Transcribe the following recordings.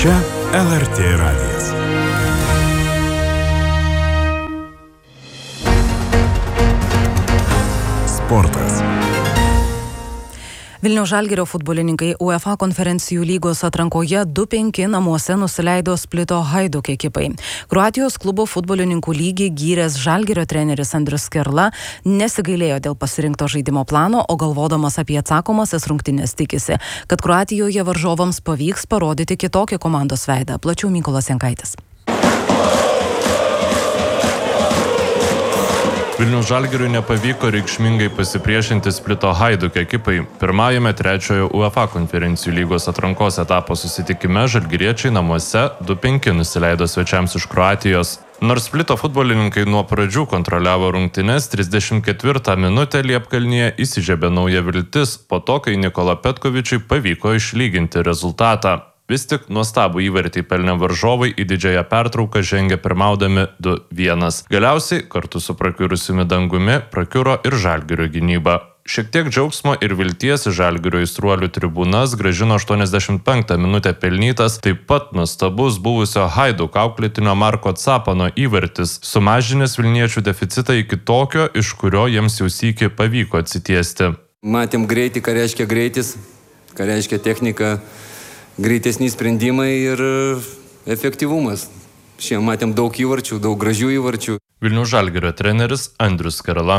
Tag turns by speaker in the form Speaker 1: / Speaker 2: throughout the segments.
Speaker 1: Čia LRT radijas. Sportas.
Speaker 2: Vilniaus Žalgirio futbolininkai UEFA konferencijų lygos atrankoje 2-5 namuose nusileido Splito Hajduk ekipai. Kroatijos klubo futbolininkų lygį gyręs Žalgirio treneris Andrius Skerla nesigailėjo dėl pasirinkto žaidimo plano, o galvodamas apie atsakomasias rungtynes tikisi, kad Kroatijoje varžovams pavyks parodyti kitokį komandos veidą. Plačiau Mykolas Jankaitis.
Speaker 3: Vilniaus Žalgiriui nepavyko reikšmingai pasipriešinti Splito Hajduk ekipai. Pirmajame trečiojo UEFA konferencijų lygos atrankos etapo susitikime žalgiriečiai namuose 2-5 nusileido svečiams iš Kroatijos. Nors Splito futbolininkai nuo pradžių kontroliavo rungtynes, 34 minutę Liepkalnyje įsižiebė nauja viltis, po to, kai Nikola Petkovičiui pavyko išlyginti rezultatą. Vis tik nuostabų įvartį pelnę varžovai į didžiąją pertrauką žengė pirmaudami 2-1. Galiausiai, kartu su prakiurusiumi dangumi, prakiuro ir Žalgirio gynyba. Šiek tiek džiaugsmo ir vilties į Žalgirio aistruolių tribūnas grąžino 85 minutę pelnytas, taip pat nuostabus buvusio Hajduk auklėtinio Marko Capano įvartis, sumažinęs vilniečių deficitą iki tokio, iš kurio jiems jau sykį pavyko atsitiesti.
Speaker 4: Matėm greitį, ką reiškia greitis, ką reiškia technika. Greitesni sprendimai ir efektyvumas. Šiandien matėm daug įvarčių, daug gražių įvarčių.
Speaker 3: Vilniaus Žalgirio treneris Andrius Skerla.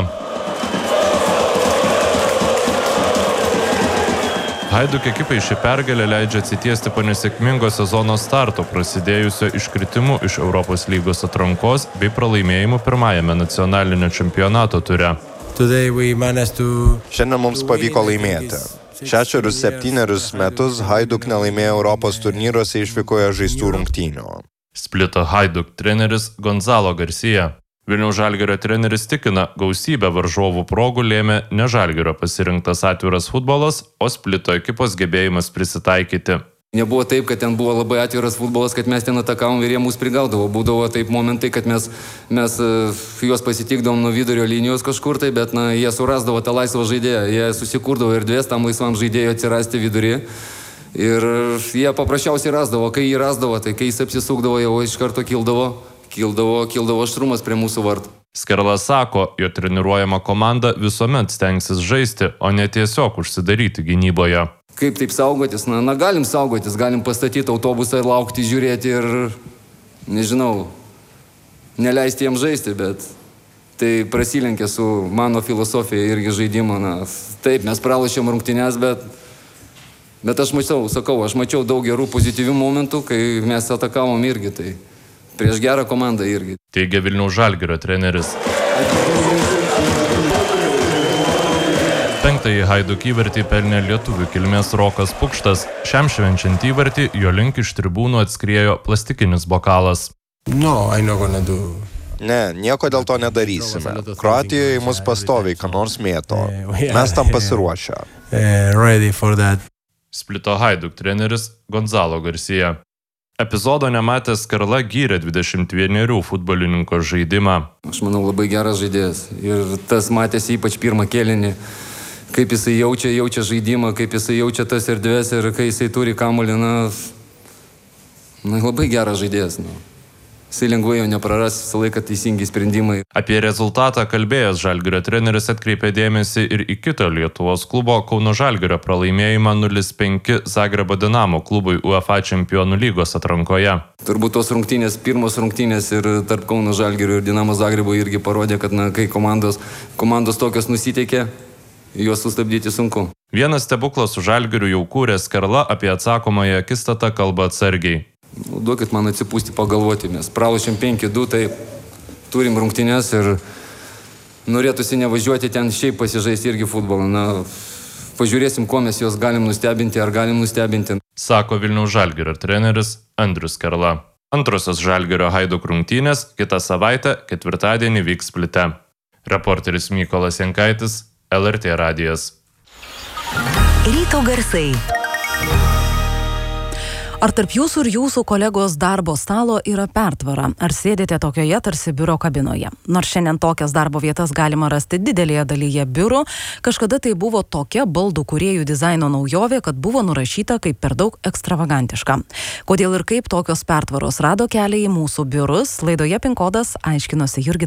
Speaker 3: Hajduk ekipai ši pergalė leidžia atsitiesti po nesėkmingo sezono starto, prasidėjusio iškritimu iš Europos lygos atrankos bei pralaimėjimu pirmajame nacionalinio čempionato ture.
Speaker 5: Šiandien mums pavyko laimėti. 6-7 metus Hajduk nelaimėjo Europos turnyruose išvykoje žaistų rungtynių.
Speaker 3: Splito Hajduk treneris Gonzalo Garcia. Vilniaus Žalgirio treneris tikina, gausybę varžovų progų lėmė ne Žalgirio pasirinktas atviras futbolas, o Splito ekipos gebėjimas prisitaikyti.
Speaker 4: Nebuvo taip, kad ten buvo labai atviras futbolas, kad mes ten atakavom ir jie mus prigaudavo. Būdavo taip momentai, kad mes juos pasitikdavom nuo vidurio linijos kažkur tai, bet jie surasdavo tą laisvą žaidėją. Jie susikurdavo erdvės tam laisvam žaidėjui atsirasti vidury. Ir jie paprasčiausiai rasdavo. Kai jį rasdavo, tai kai jis apsisukdavo, jau iš karto kildavo aštrumas prie mūsų vartų.
Speaker 3: Skerla sako, jo treniruojama komanda visuomet stengsis žaisti, o ne tiesiog užsidaryti gynyboje.
Speaker 4: Kaip taip saugotis? Galim saugotis, galim pastatyti autobusą ir laukti, žiūrėti ir, nežinau, neleisti jiems žaisti, bet tai prasilenkia su mano filosofija irgi žaidimo. Taip, mes pralošėm rungtynes, bet aš mačiau daug gerų pozityvių momentų, kai mes atakavom irgi, tai prieš gerą komandą irgi.
Speaker 3: Teigia Vilniaus Žalgirio treneris. 5-ąjį Hajduk įvartį pelnė lietuvių kilmės Rokas Pukštas. Šiam švenčiant įvartį jo link iš tribūnų atskriejo plastikinis bokalas.
Speaker 5: Ne, nieko dėl to nedarysime. Kroatijoje mus pastoviai ką nors mėto. Mes tam pasiruošę.
Speaker 3: Splito Hajduk treneris Gonzalo Garcia. Epizodo nematęs Skerla gyrė 21 futbolininko žaidimą.
Speaker 4: Aš manau, labai geras žaidėjas. Ir tas matėsi ypač pirmą kėlinį, kaip jisai jaučia žaidimą, kaip jisai jaučia tas erdvės ir kai jisai turi kamuolį, labai geras žaidėjas. Jisai lengvai jo nepraras, visą laiką teisingi sprendimai.
Speaker 3: Apie rezultatą kalbėjęs Žalgirio treneris atkreipė dėmesį ir į kitą Lietuvos klubo Kauno Žalgirio pralaimėjimą 0-5 Zagrebo Dinamo klubui UEFA čempionų lygos atrankoje.
Speaker 4: Turbūt tos pirmos rungtynės ir tarp Kauno Žalgirio ir Dinamo Zagrebo irgi parodė, kad kai komandos tokios nusiteikė, juos sustabdyti sunku.
Speaker 3: Vienas stebuklas su Žalgiriu jau kūrė Skerla, apie atsakomąją akistatą kalba atsargiai.
Speaker 4: Duokit man atsipūsti pagalvoti, mes pralošėm 5-2, tai turim rungtynes ir norėtųsi nevažiuoti ten šiaip pasižaisti irgi futbolą. Pažiūrėsim, kuo mes juos galim nustebinti, ar galim nustebinti.
Speaker 3: Sako Vilniaus Žalgirio treneris Andrius Skerla. Antrosios Žalgirio Hajduk rungtynės kitą savaitę, ketvirtadienį vyks Splite. Reporteris Mykolas Jankaitis, LRT radijas.
Speaker 2: Ryto garsai. Ar tarp jūsų ir jūsų kolegos darbo stalo yra pertvara? Ar sėdite tokioje tarsi biuro kabinoje? Nors šiandien tokias darbo vietas galima rasti didelėje dalyje biurų, kažkada tai buvo tokia baldų kūrėjų dizaino naujovė, kad buvo nurašyta kaip per daug ekstravagantiška. Kodėl ir kaip tokios pertvaros rado kelią į mūsų biurus, laidoje Pin kodas aiškinosi Jurgita